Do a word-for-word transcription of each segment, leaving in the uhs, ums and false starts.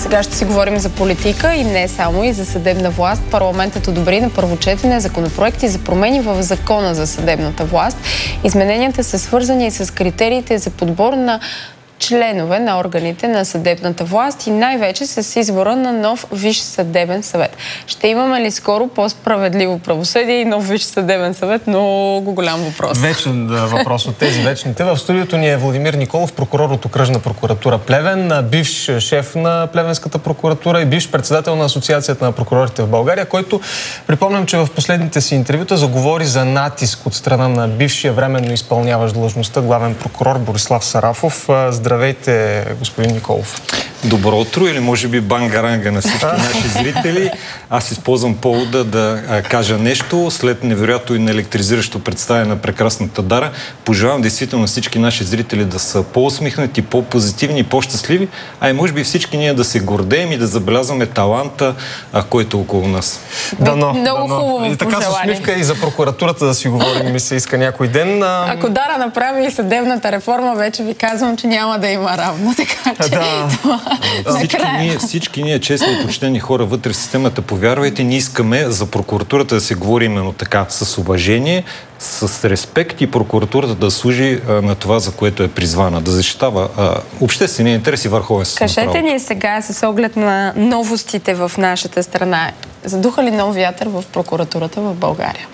Сега ще си говорим за политика и не само, и за съдебна власт. Парламентът одобри на първо четене законопроекти за промени в закона за съдебната власт. Измененията са свързани с критериите за подбор на членове на органите на съдебната власт и най-вече с избора на нов Висш съдебен съвет. Ще имаме ли скоро по-справедливо правосъдие и нов Висш съдебен съвет? Много голям въпрос. Вечен да, въпрос от тези вечните. В студиото ни е Владимир Николов, прокурор от Окръжна прокуратура Плевен, бивш шеф на Плевенската прокуратура и бивш председател на Асоциацията на прокурорите в България, който, припомням, че в последните си интервюта заговори за натиск от страна на бившия временно изпълняващ длъжността главен прокурор Борислав Сарафов. Здравейте, господин Николов. Добро утро, или може би бангаранга на всички наши зрители. Аз използвам повода да а, кажа нещо. След невероятно и наелектризиращо представяне на прекрасната Дара, пожелавам действително на всички наши зрители да са по-усмихнати, по-позитивни и по-щастливи, а и може би всички ние да се гордеем и да забелязваме таланта, а, който е около нас. Дано, Много дано. хубаво И така с усмивка и за прокуратурата да си говорим, ми се иска някой ден. А... Ако Дара направи и съдебната реформа, вече ви казвам, че няма да има равно. Така че да. това... Всички ние, всички ние, честни и почтени хора вътре в системата, повярвайте, ние искаме за прокуратурата да се говори именно така, с уважение, с респект и прокуратурата да служи а, на това, за което е призвана, да защитава а, обществения интерес и върховенството на правото. Кажете ни сега, с оглед на новостите в нашата страна, задуха ли нов вятър в прокуратурата в България?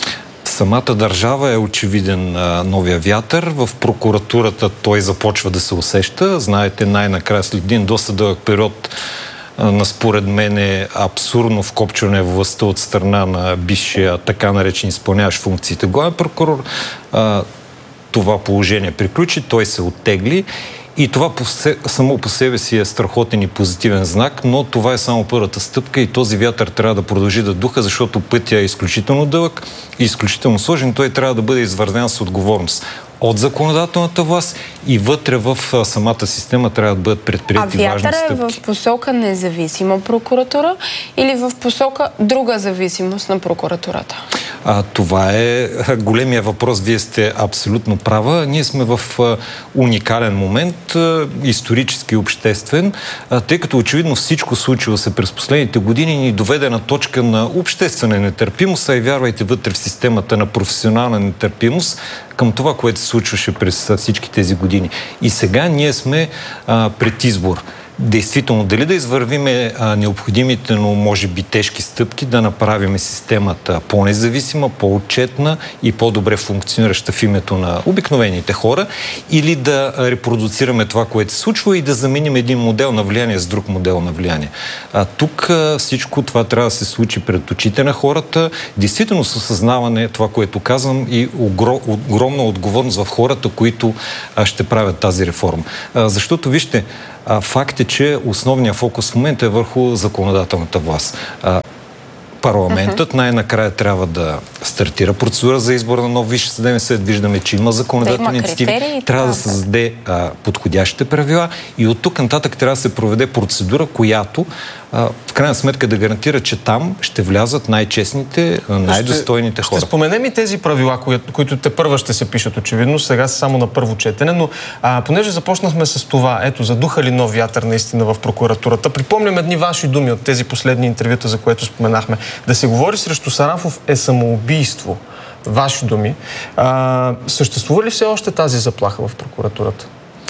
Самата държава е очевиден а, новия вятър. В прокуратурата той започва да се усеща. Знаете, най-накрая след един доста дълъг период а, на според мен е абсурдно вкопчване в властта от страна на бившия така наречен изпълняващ функциите главен прокурор. А, това положение приключи, той се оттегли. И това по се, само по себе си е страхотен и позитивен знак, но това е само първата стъпка и този вятър трябва да продължи да духа, защото пътя е изключително дълъг и изключително сложен. Той трябва да бъде извървян с отговорност от законодателната власт и вътре в самата система трябва да бъдат предприети важни стъпки. А вятъра е в посока независима прокуратура или в посока друга зависимост на прокуратурата? А, това е големия въпрос. Вие сте абсолютно права. Ние сме в а, уникален момент, а, исторически и обществен, а, тъй като очевидно всичко случило се през последните години ни доведе на точка на обществена нетърпимост, а и вярвайте вътре в системата на професионална нетърпимост към това, което се случваше през всички тези години. И сега ние сме а, пред избор. Действително, дали да извървиме а, необходимите, но може би тежки стъпки, да направим системата по-независима, по-отчетна и по-добре функционираща в името на обикновените хора, или да репродуцираме това, което се случва и да заменим един модел на влияние с друг модел на влияние. А, тук а, всичко това трябва да се случи пред очите на хората, действително с осъзнаване, това, което казвам, и огро, огромна отговорност в хората, които а, ще правят тази реформа. А, защото, вижте, А, факт е, че основният фокус в момента е върху законодателната власт. А, парламентът uh-huh. най-накрая трябва да стартира процедура за избор на нов Висш съдебен съвет. Виждаме, че има законодателни инициативи. Трябва да създаде а, подходящите правила и от тук нататък трябва да се проведе процедура, която а, в крайна сметка да гарантира, че там ще влязат най-честните, най-достойните ще, хора. Ще споменем и тези правила, които, които те първа ще се пишат очевидно, сега са само на първо четене, но а, понеже започнахме с това, ето, задуха ли нов вятър наистина в прокуратурата, припомням едни ваши думи от тези последни интервюта, за което споменахме. Да се говори срещу Сарафов е самоубийство. Ваши думи. А, съществува ли все още тази заплаха в прокуратурата?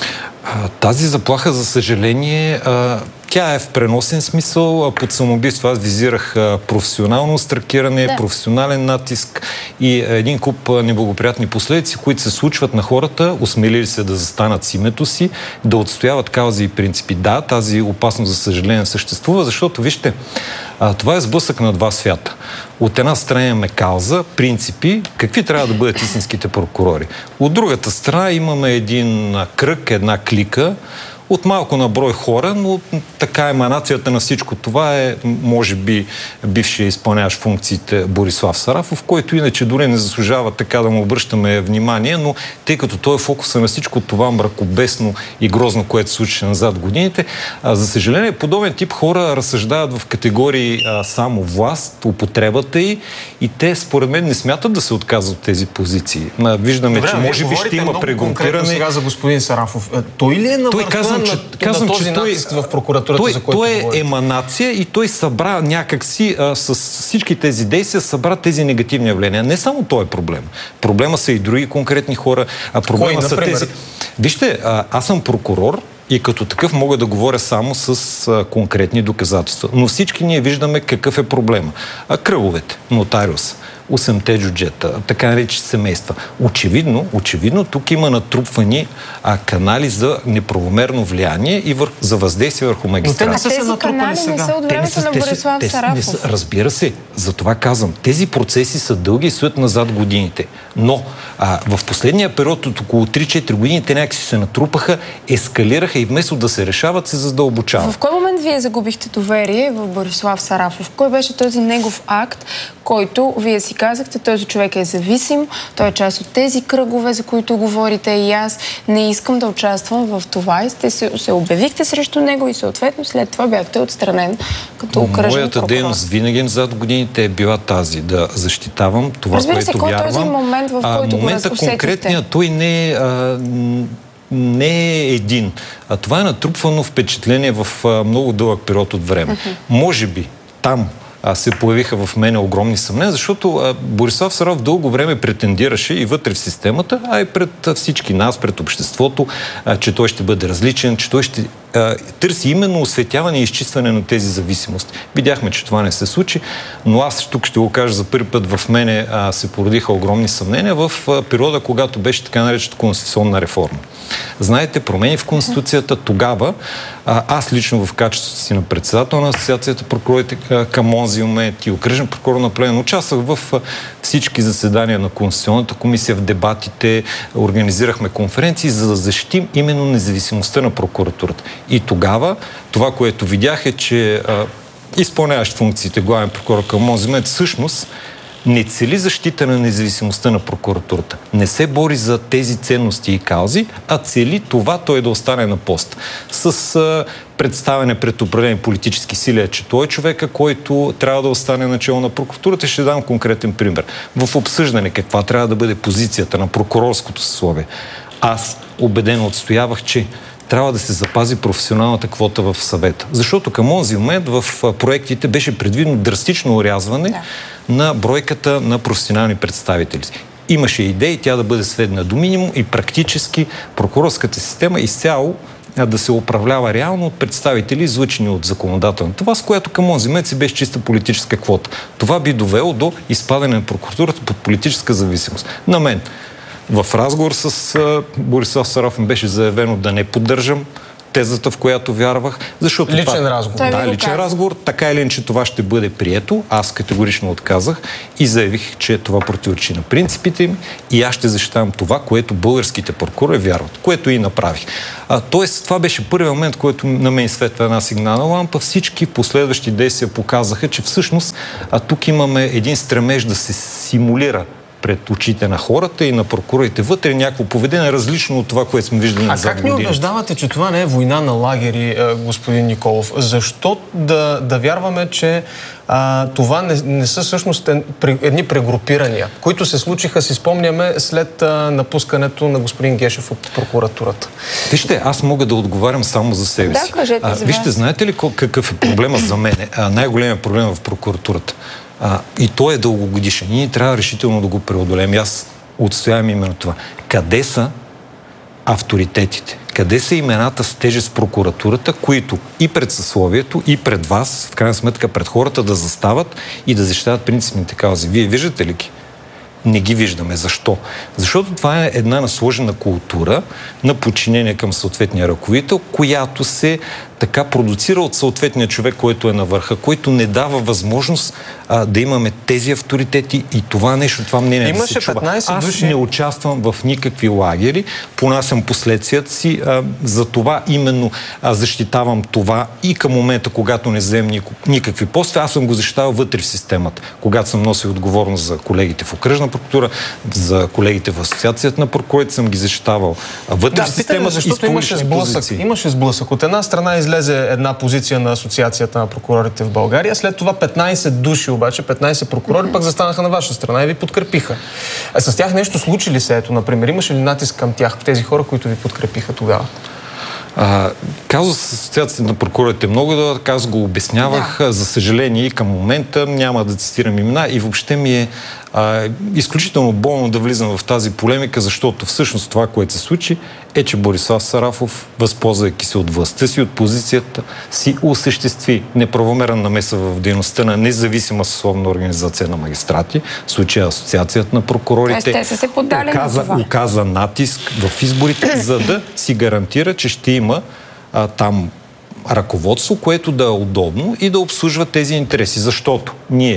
А, тази заплаха, за съжаление, а, тя е в преносен смисъл. А под самоубийство аз визирах а, професионално стракиране, да. професионален натиск и а, един куп а, неблагоприятни последици, които се случват на хората, осмелили се да застанат с името си, да отстояват каузи и принципи. Да, тази опасност, за съжаление, съществува, защото, вижте, а, това е сблъсък на два свята. От една страна имаме кауза, принципи, какви трябва да бъдат истинските прокурори. От другата страна имаме един кръг, една клика от малко на брой хора, но така еманацията на всичко това е, може би, бившия изпълняващ функциите Борислав Сарафов, който иначе дори не заслужава така да му обръщаме внимание, но тъй като той е фокуса на всичко това мракобесно и грозно, което се случи назад годините, а, за съжаление, подобен тип хора разсъждават в категории а, само власт, употребата й, и те, според мен, не смятат да се отказват от тези позиции. А, виждаме, Добре, че може би ще има прегрупиране. Сега за господин Сарафов. Той ли е на Той каза казвам, че, на, казвам, на този че той, натиск в прокуратурата, той, за който той е говорите? еманация и той събра някакси а, с всички тези действия, събра тези негативни явления. Не само той е проблем. Проблема са и други конкретни хора. А проблема Кой, са например? тези... Вижте, а, аз съм прокурор и като такъв мога да говоря само с а, конкретни доказателства. Но всички ние виждаме какъв е проблема. А, кръговете, нотариус, осемте джуджета, така наречени семейства. Очевидно, очевидно тук има натрупвани а, канали за неправомерно влияние и вър... за въздействие върху магистрата. Но те не са се натрупали сега. Не са от времето на Борислав Сарафов. Са, разбира се, за това казвам. Тези процеси са дълги и стоят назад годините. Но а, в последния период от около три-четири години те някакси се натрупаха, ескалираха и вместо да се решават, се задълбочават. В кой момент вие загубихте доверие в Борислав Сарафов? Кой беше този негов акт, който вие си казахте, този човек е зависим, той е част от тези кръгове, за които говорите и аз не искам да участвам в това и сте се, се обявихте срещу него и съответно след това бяхте отстранен като окръжен Моята прокурор. дейност винаги зад годините е била тази, да защитавам това, Разбира което се, кой вярвам. е този момент, в който а, го момента усетихте? конкретния, той не е... А, не е един. А това е натрупвано впечатление в а, много дълъг период от време. Uh-huh. Може би там а, се появиха в мене огромни съмнения, защото а, Борислав Сарафов дълго време претендираше и вътре в системата, а и пред а, всички нас, пред обществото, а, че той ще бъде различен, че той ще а, търси именно осветяване и изчистване на тези зависимости. Видяхме, че това не се случи, но аз тук ще го кажа за първи път в мене а, се породиха огромни съмнения в а, периода, когато беше така наречена конституционна реформа. Знаете, промени в Конституцията тогава, а, аз лично в качеството си на председател на Асоциацията прокурорите към онзи момент и окръжен прокурор на Плевен, участвах в а, всички заседания на Конституционната комисия, в дебатите, организирахме конференции, за да защитим именно независимостта на прокуратурата. И тогава това, което видях е, че а, изпълняващ функциите главен прокурор към онзи момент, всъщност не цели защита на независимостта на прокуратурата. Не се бори за тези ценности и каузи, а цели това той да остане на пост. С а, представяне пред определени политически сили, че той е човека, който трябва да остане начало на прокуратурата. Ще дам конкретен пример. В обсъждане каква трябва да бъде позицията на прокурорското съсловие. Аз убедено отстоявах, че трябва да се запази професионалната квота в съвета. Защото към онзи момент в проектите беше предвидено драстично урязване да. на бройката на професионални представители. Имаше идеи тя да бъде сведена до минимум и практически прокурорската система изцяло да се управлява реално от представители, излъчени от законодателната власт, която към онзи момент си беше чиста политическа квота. Това би довело до изпадане на прокуратурата под политическа зависимост. На мен в разговор с а, Борислав Сарафов беше заявено да не поддържам тезата, в която вярвах, защото личен това, разговор. Да, личен разговор. Така или иначе това ще бъде прието. Аз категорично отказах и заявих, че това противоречи на принципите им и аз ще защитавам това, което българските прокурори вярват, което и направих. А, тоест, това беше първият момент, който на мен светва една сигнална лампа. Всички последващи действия показаха, че всъщност а, тук имаме един стремеж да се симулира пред очите на хората и на прокурорите вътре някакво поведение различно от това, което сме виждали на задни години. А как ни убеждавате, че това не е война на лагери, господин Николов? Защо да, да вярваме, че а, това не, не са всъщност едни прегрупирания, които се случиха, си спомняме, след а, напускането на господин Гешев от прокуратурата? Вижте, аз мога да отговарям само за себе си. Да, кажете а, за вижте, вас. знаете ли какъв е проблема за мен? Най-големият проблем в прокуратурата. А, и той е дългогодишен. Ние трябва решително да го преодолеем. Аз отстоявам именно това. Къде са авторитетите? Къде са имената с тежест в прокуратурата, които и пред съсловието, и пред вас, в крайна сметка пред хората, да застават и да защитават принципните каузи? Вие виждате ли ги? Не ги виждаме. Защо? Защото това е една насложена култура на подчинение към съответния ръководител, която се така продуцира от съответния човек, който е на върха, който не дава възможност а, да имаме тези авторитети и това нещо, това мнение Имаше да се чува. Аз души... не участвам в никакви лагери, понасям последствията си, а, за това именно а, защитавам това и към момента, когато не вземем никакви постове, аз съм го защитавал вътре в системата. Когато съм носил отговорност за колегите в окръжна прокуратура, за колегите в Асоциацията на прокурорите, съм ги защитавал вътре да, в системата, защото имаше сблъсък, имаше сблъсък. От една страна излезе една позиция на Асоциацията на прокурорите в България, след това петнайсет души обаче, петнайсет прокурори mm-hmm. пък застанаха на ваша страна и ви подкрепиха. А с тях нещо случи ли се? Ето, например, имаше ли натиск към тях, тези хора, които ви подкрепиха тогава? А, казус с Асоциацията на прокурорите много да, аз го обяснявах, да. За съжаление и към момента няма да цитирам имена и въобще ми е а, изключително болно да влизам в тази полемика, защото всъщност това, което се случи, е, че Борислав Сарафов, възползвайки се от властта си, от позицията си, осъществи неправомерна намеса в дейността на независима съсловна организация на магистрати, в случая Асоциацията на прокурорите. Те са се поддали оказа, на това. Оказа натиск в изборите, за да си гарантира, че ще има а, там ръководство, което да е удобно и да обслужва тези интереси. Защото ние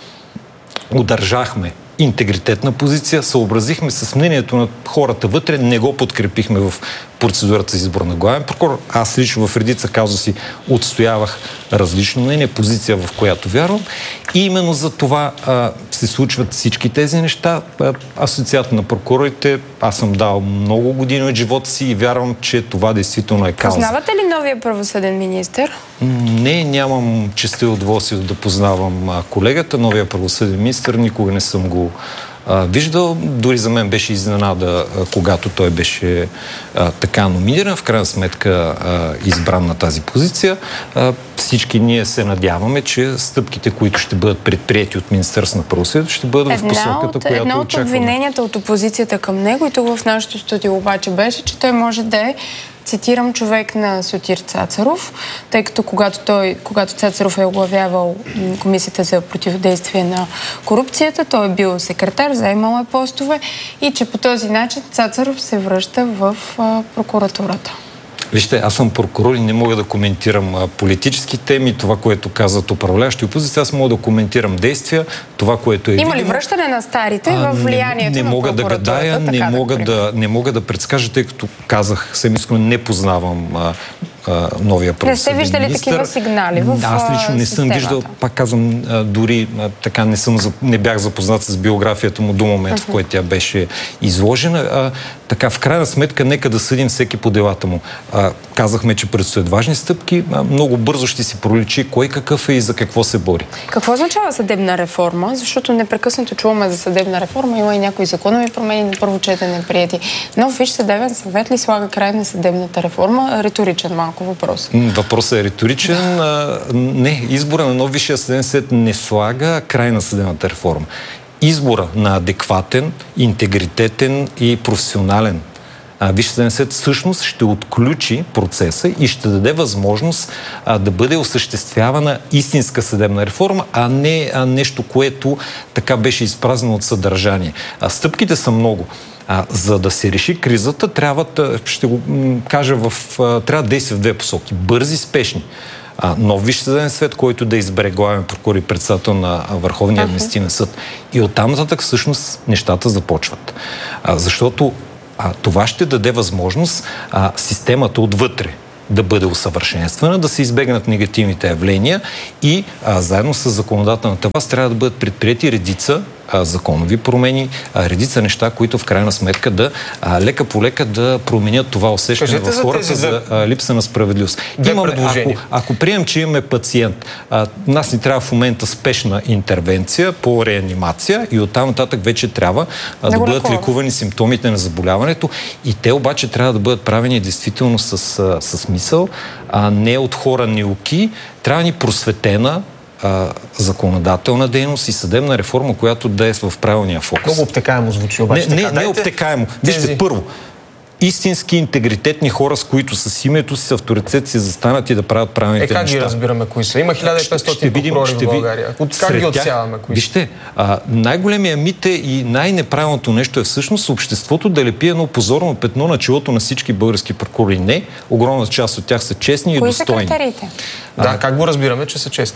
удържахме интегритетна позиция, съобразихме с мнението на хората вътре, не го подкрепихме в процедурата за избор на главен прокурор. Аз лично в редица казуси отстоявах различно мнение, позиция, в която вярвам. И именно за това а, се случват всички тези неща. А, Асоциацията на прокурорите, аз съм дал много години от живота си и вярвам, че това действително е кауза. Познавате ли новия правосъден министър? Не, нямам честа и удоволствие да познавам а, колегата. Новия правосъден министър, никога не съм го а, виждал. Дори за мен беше изненада, а, когато той беше а, така номиниран, в крайна сметка а, избран на тази позиция. А, всички ние се надяваме, че стъпките, които ще бъдат предприети от Министерството на правосъдието, ще бъдат една в посоката, от, която едно очакваме. Едно от обвиненията от опозицията към него и тук в нашото студио обаче беше, че той може да е, цитирам, човек на Сотир Цацаров, тъй като когато, той, когато Цацаров е оглавявал Комисията за противодействие на корупцията, той е бил секретар, заемал е постове и че по този начин Цацаров се връща в а, прокуратурата. Вижте, аз съм прокурор и не мога да коментирам а, политически теми, това, което казват управляващи опозиция. Аз мога да коментирам действия, това, което е Има видимо. ли връщане на старите в влиянието не, не на мога да гадая, не, да мога да, не мога да предскажа, тъй като казах, съм искрено не познавам а, а, новия правосъден министър. Не сте виждали такива сигнали в системата? Аз лично не съм виждал, пак казвам, а, дори а, така не, съм, не бях запознат с биографията му до момента, uh-huh. в който тя беше изложена. А, така, в крайна сметка, нека да съдим всеки по делата му. А, казахме, че предстоят важни стъпки. А, много бързо ще си проличи кой какъв е и за какво се бори. Какво означава съдебна реформа? Защото непрекъснато чуваме за съдебна реформа. Има и някои законови промени на първо четене прияти. Но Висш съдебен съвет ли слага край на съдебната реформа? Риторичен малко въпрос. Въпросът е риторичен. А, не, избора на нов Висшия съдебен съвет не слага край на съдебната реформа. Избора на адекватен, интегритетен и професионален Висш съдебен съвет всъщност ще отключи процеса и ще даде възможност а, да бъде осъществявана истинска съдебна реформа, а не а нещо, което така беше изпразнено от съдържание. А, стъпките са много. А, за да се реши кризата, трябва, ще го м- кажа, в, а, трябва да действа в две посоки. Бързи, спешни. А, нов Висш съдебен съвет, който да избере главен прокурор и председател на Върховния административен съд. И оттам нататък всъщност нещата започват. А, защото а, това ще даде възможност а, системата отвътре да бъде усъвършенствана, да се избегнат негативните явления и а, заедно с законодателната власт трябва да бъдат предприети редица а, законови промени, а, редица неща, които в крайна сметка да а, лека по лека да променят това усещане Кажете в хората за, за а, липса на справедливост. Имаме, ако, ако прием, че имаме пациент, а, нас ни трябва в момента спешна интервенция по реанимация и оттам нататък вече трябва а, да, да бъдат лекувани симптомите на заболяването и те обаче трябва да бъдат правени действително с, а, с мисъл, а не от хора неуки. Трябва ни просветена а, законодателна дейност и съдебна реформа, която да е в правилния фокус. Много обтекаемо звучи обаче. Не, така. не, не е обтекаемо. Тези... Вижте, първо, истински интегритетни хора, с които с името си, с авторитет си застанат и да правят правилните неща. Е, как ги разбираме кои са? Има хиляда и петстотин прокурори в България. От как ги отсяваме? Кои Вижте, а, най-големия мит е и най-неправилното нещо е всъщност обществото да лепи едно позорно петно на челото на всички български прокурори. Не, огромна част от тях са честни кои и достойни. Кои са критериите? Да, а, как го разбираме, че са честни?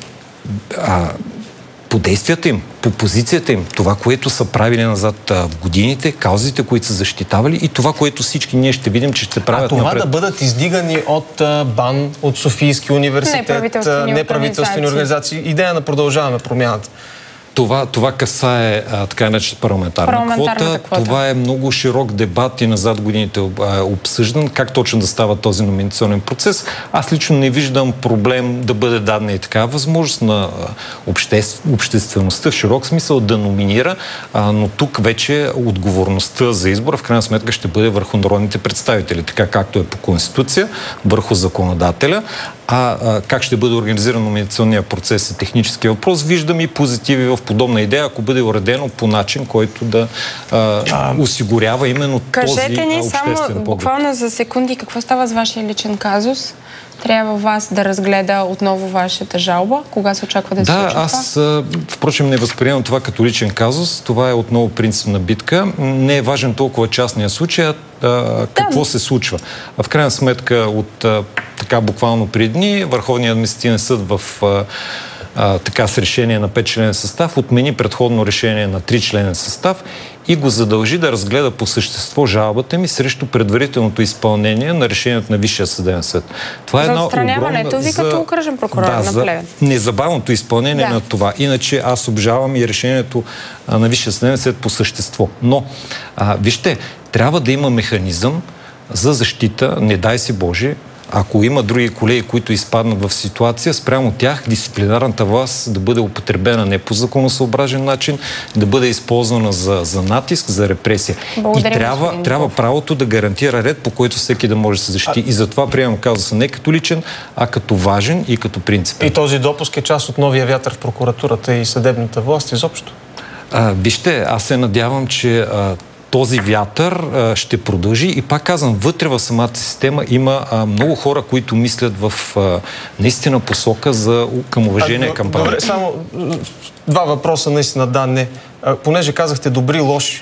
А, по действията им, по позицията им, това, което са правили назад а, в годините, каузите, които са защитавали и това, което всички ние ще видим, че ще правят а това напред. Да бъдат издигани от а, БАН, от Софийски университет, неправителствени, неправителствени организации. Идея на Продължаваме промяната. това, това касае а, така наречената парламентарна квота. квота. Това е много широк дебат и назад годините е обсъждан. Как точно да става този номинационен процес? Аз лично не виждам проблем да бъде дадена и така възможност на обществ, обществеността в широк смисъл да номинира, а, но тук вече отговорността за избора в крайна сметка ще бъде върху народните представители, така както е по Конституция, върху законодателя. А, а как ще бъде организиран номинационния процес е технически въпрос. Виждам и позитиви в подобна идея, ако бъде уредено по начин, който да а, а, осигурява именно кажете този ни обществен само поглед. буквално за секунди какво става с вашия личен казус? Трябва вас да разгледа отново вашата жалба? Кога се очаква да се да, случи това? аз, а, впрочем, не възприемам това като личен казус. Това е отново принципна битка. Не е важен толкова частния случай, а какво да. се случва. А в крайна сметка от а, така буквално преди дни Върховният административен съд в а, а, така с решение на петчленен състав отмени предходно решение на тричленен състав и го задължи да разгледа по същество жалбата ми срещу предварителното изпълнение на решението на Висшия съдебен съд. Това за е отстраняването ви като окръжен прокурор да, на Плевен. Незабавното изпълнение да. на това. Иначе аз обжалвам и решението а, на Висшия съдебен съд по същество. Но, а, вижте, трябва да има механизъм за защита, не дай си Боже, ако има други колеги, които изпаднат в ситуация, спрямо тях дисциплинарната власт да бъде употребена не по законосъобразен начин, да бъде използвана за, за натиск, за репресия. Благодарим, и трябва, трябва правото да гарантира ред, по който всеки да може да се защити. А... И затова приемам казуса не като личен, а като важен и като принципен. И този допуск е част от новия вятър в прокуратурата и съдебната власт изобщо? А, вижте, аз се надявам, че а, този вятър а, ще продължи и пак казвам, вътре в самата система има а, много хора, които мислят в а, наистина посока за, към уважение а, към правото. Добре, само два въпроса наистина, да, не. А, понеже казахте добри, лоши.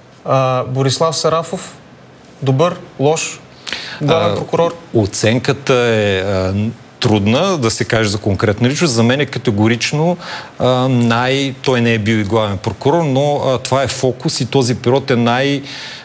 А, Борислав Сарафов, добър, лош, главен прокурор? Оценката е а, трудна да се каже за конкретна личност. За мен е категорично а, най... Той не е бил и главен прокурор, но а, това е фокус и този период е най...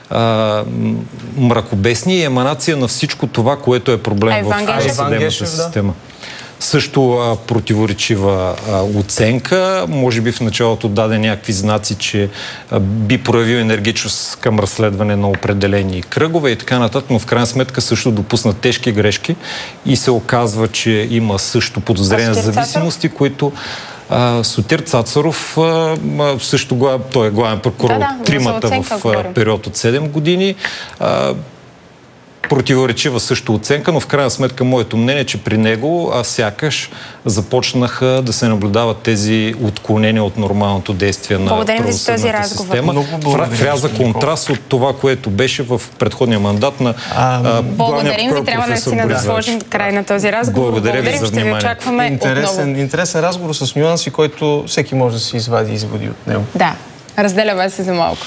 мракобесни и еманация на всичко това, което е проблем в съдебната система. Също а, противоречива а, оценка. Може би в началото даде някакви знаци, че а, би проявил енергичност към разследване на определени кръгове и така нататък, но в крайна сметка също допусна тежки грешки и се оказва, че има също подозрения за зависимости, които Uh, Сотир Цацаров uh, също глав, той е главен прокурор да, да, тримата в uh, период от седем години. Uh, противоречива също оценка, но в крайна сметка моето мнение е, че при него а сякаш започнаха да се наблюдават тези отклонения от нормалното действие на правосъдната система. В ряза контраст от това, което беше в предходния мандат на а, Благодарим ви, трябва наистина да сложим край на този разговор. Благодаря ви за внимание. Ще ви очакваме интересен, отново. Интересен разговор с нюанси, който всеки може да си извади изводи от него. Да, разделяме се за малко.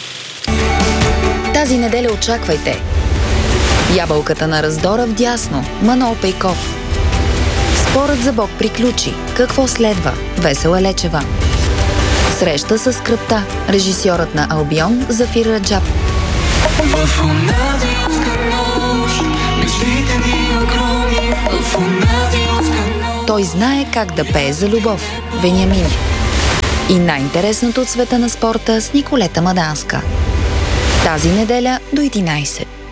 Тази неделя очаквайте Ябълката на раздора вдясно. Манол Пейков. Спорът за Бог приключи. Какво следва? Весела Лечева. Среща с скръпта. Режисьорът на Албион Зафир Раджаб. Той знае как да пее за любов. Вениамин. И най-интересното от света на спорта с Николета Маданска. Тази неделя до единайсет.